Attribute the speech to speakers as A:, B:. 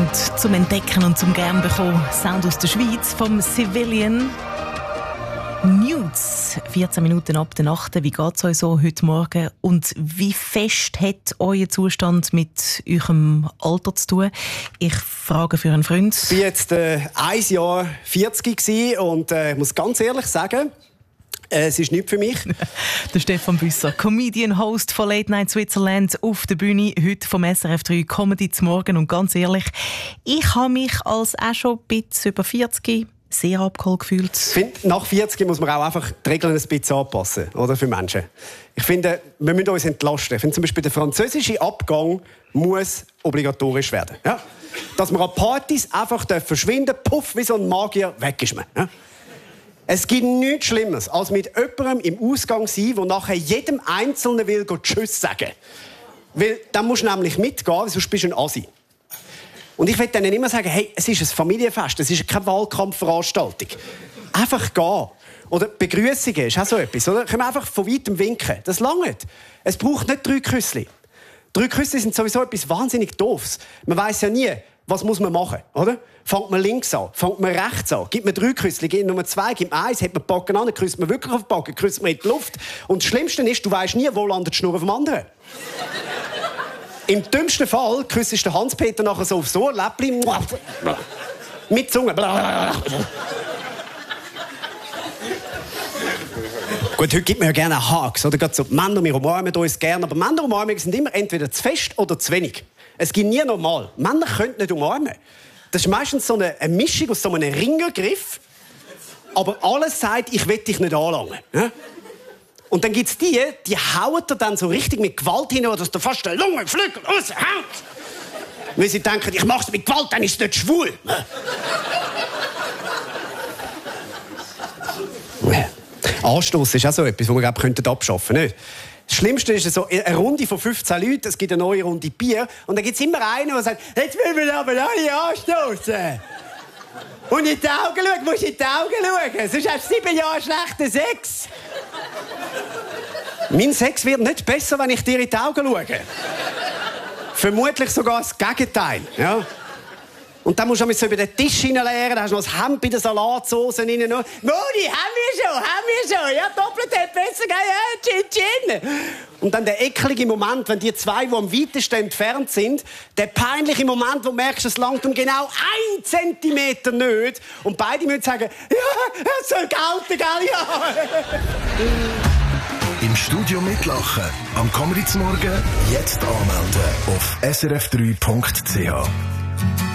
A: Sound zum Entdecken und zum Gern bekommen. Sound aus der Schweiz vom Civilian. Nudes, 14 Minuten ab der Nacht. Wie geht es euch so heute Morgen? Und wie fest hat euer Zustand mit eurem Alter zu tun? Ich frage für einen Freund.
B: Ich war jetzt 1 Jahr 40 gewesen und muss ganz ehrlich sagen, es ist nichts für mich.
A: Der Stefan Büsser, Comedian, Host von Late Night Switzerland, auf der Bühne, heute vom SRF 3 Comedy zum Morgen. Und ganz ehrlich, ich habe mich als auch schon ein bisschen über 40 sehr abgeholt gefühlt.
B: Ich finde, nach 40 muss man auch einfach die Regeln ein bisschen anpassen, oder, für Menschen. Ich finde, wir müssen uns entlasten. Ich finde zum Beispiel, der französische Abgang muss obligatorisch werden. Ja? Dass man an Partys einfach verschwinden, puff, wie so ein Magier, weg ist man. Ja? Es gibt nichts Schlimmeres, als mit jemandem im Ausgang sein, der nachher jedem Einzelnen will Tschüss sagen. Weil dann musst du nämlich mitgehen, sonst bist du ein Assi. Und ich will denen immer sagen, hey, es ist ein Familienfest, es ist keine Wahlkampfveranstaltung. Einfach gehen. Oder Begrüßungen ist auch so etwas. Oder? Können wir einfach von weitem winken. Das langt. Es braucht nicht 3 Küssli. 3 Küssli sind sowieso etwas wahnsinnig Doofes. Man weiss ja nie, was muss man machen, oder? Fängt man links an, fängt man rechts an, gibt man 3 Küssli, gibt Nummer 2, gibt man 1, hat man die Backen an, küsst man wirklich auf die Backen, küsst man in die Luft. Und das Schlimmste ist, du weisst nie, wo landet die Schnur auf dem anderen. Im dümmsten Fall küsst der Hans-Peter nachher so aufs Ohr, Läppli, mit Zunge. Gut, heute gibt man ja gerne Hugs, oder? Gerade so, Männer, wir umarmen uns gerne, aber Männerumarmungen sind immer entweder zu fest oder zu wenig. Es gibt nie normal. Männer können nicht umarmen. Das ist meistens so eine Mischung aus so einem Ringergriff, aber alles sagt, ich will dich nicht anlangen. Ja? Und dann gibt es die hauen dir dann so richtig mit Gewalt hin, dass du fast den Lungenflügel raushaut. Weil sie denken, ich mach's mit Gewalt, dann ist es nicht schwul. Anstoss ist auch so etwas, das wir abschaffen könnten. Das Schlimmste ist so eine Runde von 15 Leuten, es gibt eine neue Runde Bier und dann gibt es immer einen, der sagt, jetzt will wir aber alle anstoßen. Und in die Augen schauen, musst du in die Augen schauen, sonst hast du 7 Jahre schlechten Sex. Mein Sex wird nicht besser, wenn ich dir in die Augen schaue. Vermutlich sogar das Gegenteil. Ja? Und dann musst du so über den Tisch hineinleeren, da hast du noch das Hemd bei der Salatsauce rein. Moni, haben wir schon. Ja, doppelt hat besser, gell? Ja, Chin. Und dann der eklige Moment, wenn die 2, die am weitesten entfernt sind, der peinliche Moment, wo du merkst, es langt um genau 1 Zentimeter nicht. Und beide müssen sagen, ja, es soll gelten, gell? Ja.
C: Im Studio mitlachen. Am Comedy zum Morgen. Jetzt anmelden auf srf3.ch.